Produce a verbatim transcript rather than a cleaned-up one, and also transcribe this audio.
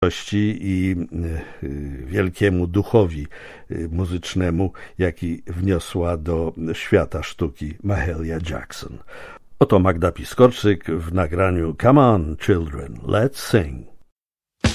i wielkiemu duchowi muzycznemu, jaki wniosła do świata sztuki Mahalia Jackson. Oto Magda Piskorczyk w nagraniu Come on, children, let's sing.